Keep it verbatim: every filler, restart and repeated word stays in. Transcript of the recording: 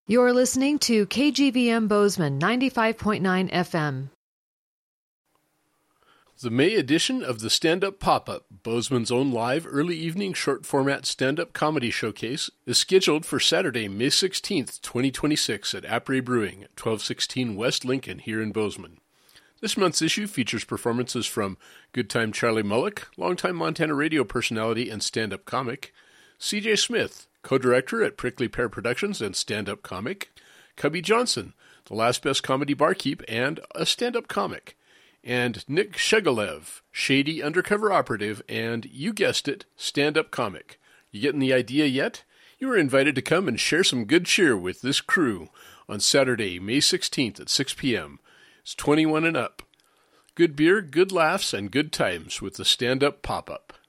You're listening to K G V M Bozeman ninety-five point nine F M. The May edition of the Stand-Up Pop-Up, Bozeman's own live early evening short-format stand-up comedy showcase, is scheduled for Saturday, May sixteenth, twenty twenty-six at Apres Brewing at twelve sixteen West Lincoln here in Bozeman. This month's issue features performances from Good Time Charlie Mullock, longtime Montana radio personality and stand-up comic, C J Smith, co-director at Prickly Pear Productions and stand-up comic, Cubby Johnson, the last best comedy barkeep and a stand-up comic, and Nick Shegalev, shady undercover operative and, you guessed it, stand-up comic. You getting the idea yet? You are invited to come and share some good cheer with this crew on Saturday, May sixteenth at six p.m. It's twenty-one and up. Good beer, good laughs, and good times with the Stand-Up Pop-Up.